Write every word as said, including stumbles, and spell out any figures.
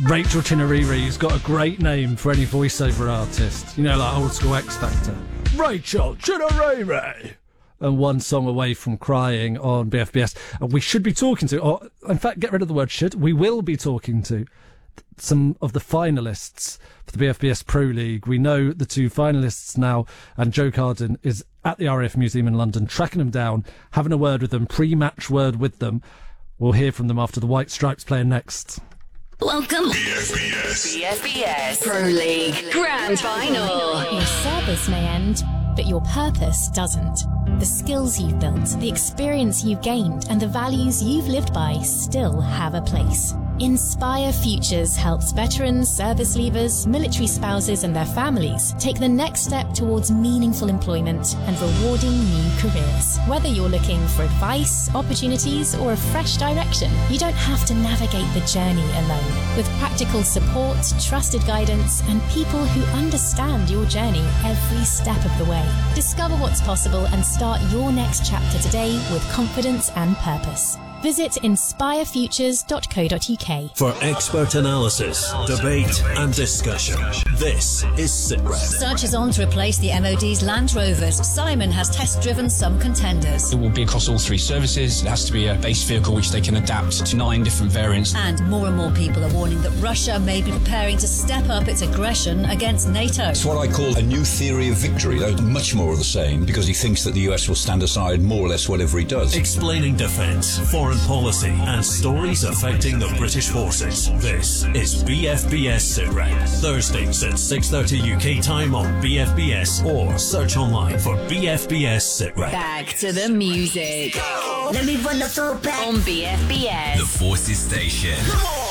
Rachel Chinoriri's got a great name for any voiceover artist. You know, like old school X Factor. Rachel Chinoriri! And one song away from crying on B F B S. And we should be talking to, or in fact, get rid of the word should, we will be talking to some of the finalists for the B F B S Pro League. We know the two finalists now, and Joe Carden is at the R A F Museum in London, tracking them down, having a word with them, pre-match word with them. We'll hear from them after the White Stripes playing next. Welcome. B F B S. B F B S Pro League Grand Final. Your service may end, but your purpose doesn't. The skills you've built, the experience you've gained, and the values you've lived by still have a place. Inspire Futures helps veterans, service leavers, military spouses and their families take the next step towards meaningful employment and rewarding new careers. Whether you're looking for advice, opportunities or a fresh direction, you don't have to navigate the journey alone. With practical support, trusted guidance and people who understand your journey every step of the way. Discover what's possible and start your next chapter today with confidence and purpose. Visit inspire futures dot co dot uk. For expert analysis, debate and discussion, this is SITREP. Search is on to replace the M O D's Land Rovers. Simon has test-driven some contenders. It will be across all three services. It has to be a base vehicle which they can adapt to nine different variants. And more and more people are warning that Russia may be preparing to step up its aggression against NATO. It's what I call a new theory of victory. Though much more of the same, because he thinks that the U S will stand aside more or less whatever he does. Explaining defence, foreign policy and stories affecting the British forces. This is B F B S SITREP. Thursdays at six thirty U K time on B F B S or search online for B F B S SITREP. Back to the music. Let me run the floor back On B F B S. The Forces Station.